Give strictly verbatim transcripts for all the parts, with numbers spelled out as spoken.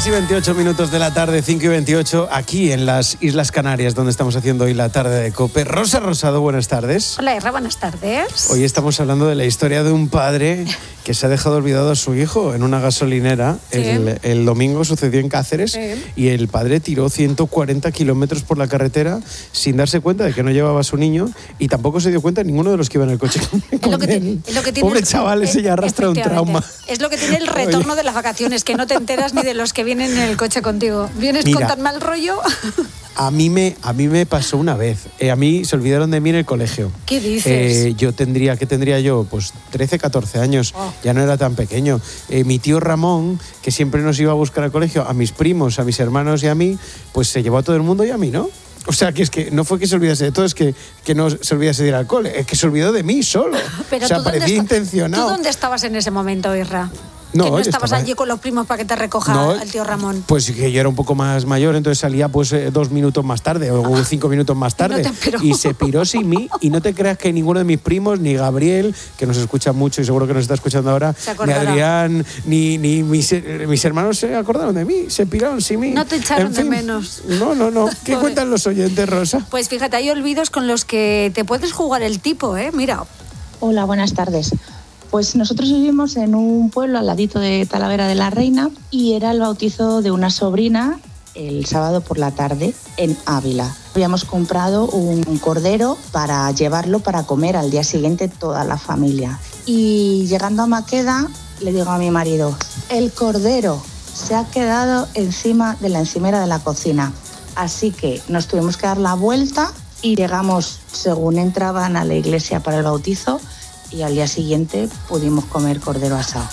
seis y veintiocho minutos de la tarde, cinco y veintiocho, aquí en las Islas Canarias, donde estamos haciendo hoy la tarde de COPE. Rosa Rosado, buenas tardes. Hola, Erra, buenas tardes. Hoy estamos hablando de la historia de un padre que se ha dejado olvidado a su hijo en una gasolinera. Sí. El, el domingo sucedió en Cáceres, sí. Y el padre tiró ciento cuarenta kilómetros por la carretera sin darse cuenta de que no llevaba a su niño y tampoco se dio cuenta de ninguno de los que iba en el coche con, con lo que él. Te, lo que tiene Pobre el, chaval, ese ya arrastra un trauma. Es lo que tiene el retorno Oye. de las vacaciones, que no te enteras ni de los que vienen en el coche contigo. ¿Vienes Mira, con tan mal rollo? A mí me, a mí me pasó una vez. Eh, a mí se olvidaron de mí en el colegio. ¿Qué dices? Eh, yo tendría, ¿qué tendría yo? Pues trece, catorce años. Oh. Ya no era tan pequeño. Eh, mi tío Ramón, que siempre nos iba a buscar al colegio, a mis primos, a mis hermanos y a mí, pues se llevó a todo el mundo y a mí, ¿no? O sea, que es que no fue que se olvidase de todo, es que, que no se olvidase de ir al cole, es que se olvidó de mí solo. Pero o sea, parecía intencionado. ¿Tú dónde estabas en ese momento, Irra? No, que no estabas estaba... allí con los primos para que te recoja no, el tío Ramón. Pues que yo era un poco más mayor, entonces salía pues eh, dos minutos más tarde o ah, cinco minutos más tarde. No y se piró sin mí. Y no te creas que ninguno de mis primos, ni Gabriel, que nos escucha mucho y seguro que nos está escuchando ahora, ni Adrián, ni, ni mis, mis hermanos se acordaron de mí, se piraron sin mí. No te echaron en fin, de menos. No, no, no. ¿Qué cuentan los oyentes, Rosa? Pues fíjate, hay olvidos con los que te puedes jugar el tipo, ¿eh? Mira. Hola, buenas tardes. Pues nosotros vivimos en un pueblo al ladito de Talavera de la Reina y era el bautizo de una sobrina el sábado por la tarde en Ávila. Habíamos comprado un cordero para llevarlo para comer al día siguiente toda la familia. Y llegando a Maqueda le digo a mi marido, el cordero se ha quedado encima de la encimera de la cocina. Así que nos tuvimos que dar la vuelta y llegamos según entraban a la iglesia para el bautizo. Y al día siguiente pudimos comer cordero asado.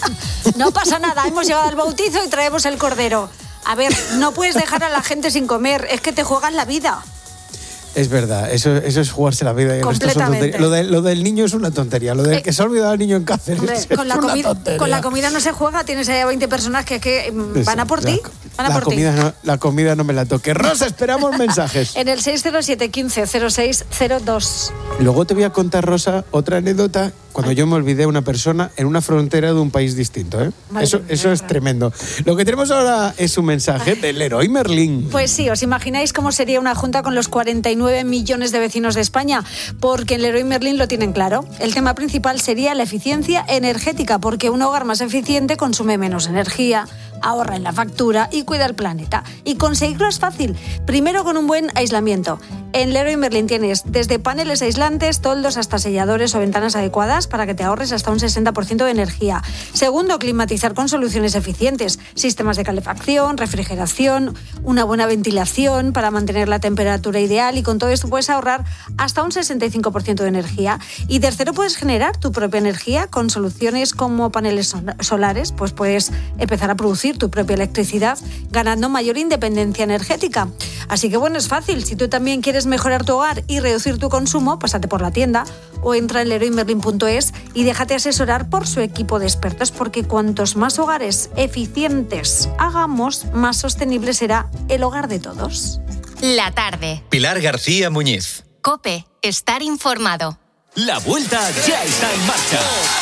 No pasa nada, hemos llegado al bautizo y traemos el cordero. A ver, no puedes dejar a la gente sin comer, es que te juegas la vida. Es verdad, eso, eso es jugarse la vida. Y completamente. Lo, de, lo del niño es una tontería, lo del eh, que se ha olvidado al niño en Cáceres hombre, es con la una comida, tontería. Con la comida no se juega, tienes ahí a veinte personas que, que van a por la, ti. Van a la, por comida ti. No, la comida no me la toque. Rosa, esperamos mensajes. En el seis cero siete, quince, cero seis cero dos. Luego te voy a contar, Rosa, otra anécdota cuando Ay. yo me olvidé de una persona en una frontera de un país distinto. ¿eh? Eso, eso es tremendo. Lo que tenemos ahora es un mensaje Ay. del Leroy Merlin. Pues sí, ¿os imagináis cómo sería una junta con los cuarenta y nueve millones de vecinos de España? Porque en Leroy Merlin lo tienen claro. El tema principal sería la eficiencia energética, porque un hogar más eficiente consume menos energía, ahorra en la factura y cuida el planeta. Y conseguirlo es fácil. Primero, con un buen aislamiento. En Leroy Merlin tienes desde paneles aislantes, toldos hasta selladores o ventanas adecuadas para que te ahorres hasta un sesenta por ciento de energía. Segundo, climatizar con soluciones eficientes. Sistemas de calefacción, refrigeración, una buena ventilación para mantener la temperatura ideal y con todo esto puedes ahorrar hasta un sesenta y cinco por ciento de energía. Y tercero, puedes generar tu propia energía con soluciones como paneles solares, pues puedes empezar a producir tu propia electricidad ganando mayor independencia energética. Así que bueno, es fácil. Si tú también quieres mejorar tu hogar y reducir tu consumo, pásate por la tienda o entra en leroy merlin punto es y déjate asesorar por su equipo de expertos, porque cuantos más hogares eficientes hagamos, más sostenible será el hogar de todos. La tarde. Pilar García Muñiz. COPE. Estar informado. La vuelta ya está en marcha.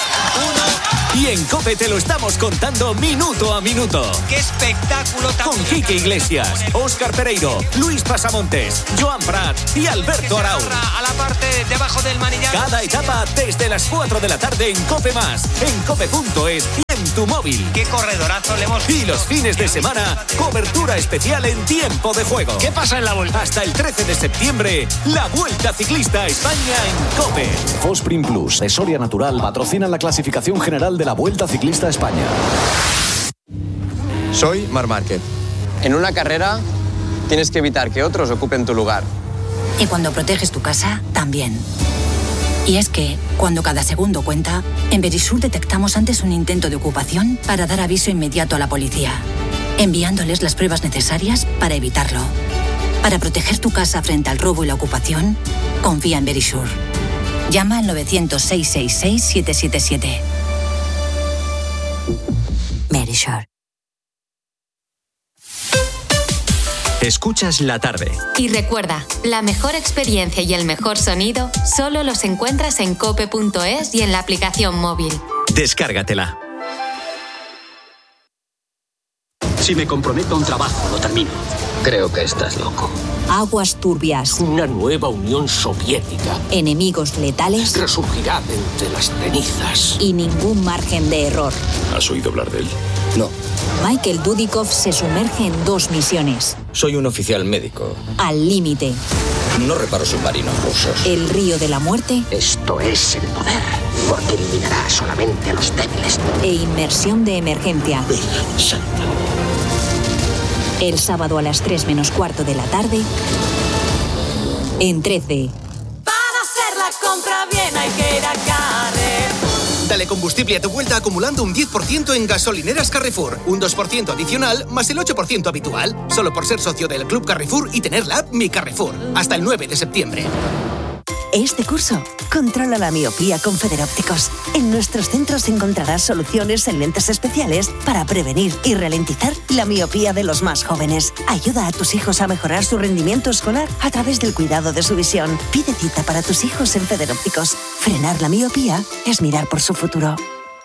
Y en COPE te lo estamos contando minuto a minuto. ¡Qué espectáculo! Con Quique Iglesias, Óscar Pereiro, Luis Pasamontes, Joan Prat y Alberto Arau. A la parte debajo del manillar. Cada etapa desde las cuatro de la tarde en COPE Más, en cope punto es y en tu móvil. ¡Qué corredorazo le hemos visto! Y los fines de semana, cobertura especial en tiempo de juego. ¿Qué pasa en la vuelta? Hasta el trece de septiembre, la Vuelta Ciclista a España en COPE. Fosprin Plus, de Soria Natural, patrocina la clasificación general de la Vuelta Ciclista a España. Soy Marc Márquez. En una carrera tienes que evitar que otros ocupen tu lugar. Y cuando proteges tu casa, también. Y es que, cuando cada segundo cuenta, en Verisur detectamos antes un intento de ocupación para dar aviso inmediato a la policía, enviándoles las pruebas necesarias para evitarlo. Para proteger tu casa frente al robo y la ocupación, confía en Verisur. Llama al novecientos, seiscientos sesenta y seis, setecientos setenta y siete. Verisur. Escuchas La Tarde. Y recuerda, la mejor experiencia y el mejor sonido solo los encuentras en cope punto es y en la aplicación móvil. Descárgatela. Si me comprometo a un trabajo, lo termino. Creo que estás loco. Aguas turbias. Una nueva Unión Soviética. Enemigos letales. Resurgirá de entre las cenizas. Y ningún margen de error. ¿Has oído hablar de él? No. Michael Dudikoff se sumerge en dos misiones. Soy un oficial médico. Al límite. No reparo submarinos rusos. El río de la muerte. Esto es el poder, porque eliminará solamente a los débiles. E inmersión de emergencia. Virgen Santa. El sábado a las tres menos cuarto de la tarde. En trece. Para hacer la compra bien hay que ir a Carrefour. Dale combustible a tu vuelta acumulando un diez por ciento en gasolineras Carrefour. Un dos por ciento adicional más el ocho por ciento habitual. Solo por ser socio del Club Carrefour y tener la app Mi Carrefour. Hasta el nueve de septiembre. Este curso, controla la miopía con Federópticos. En nuestros centros encontrarás soluciones en lentes especiales para prevenir y ralentizar la miopía de los más jóvenes. Ayuda a tus hijos a mejorar su rendimiento escolar a través del cuidado de su visión. Pide cita para tus hijos en Federópticos. Frenar la miopía es mirar por su futuro.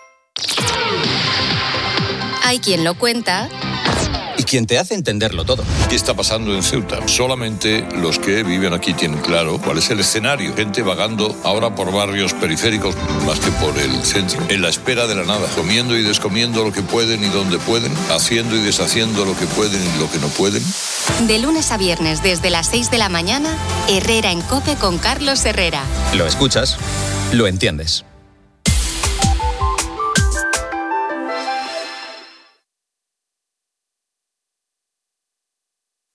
Hay quien lo cuenta y quien te hace entenderlo todo. ¿Qué está pasando en Ceuta? Solamente los que viven aquí tienen claro cuál es el escenario. Gente vagando ahora por barrios periféricos más que por el centro, en la espera de la nada, comiendo y descomiendo lo que pueden y donde pueden, haciendo y deshaciendo lo que pueden y lo que no pueden. De lunes a viernes desde las seis de la mañana, Herrera en COPE con Carlos Herrera. Lo escuchas, lo entiendes.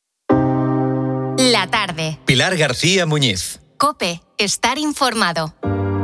La tarde. Pilar García Muñiz. COPE, estar informado.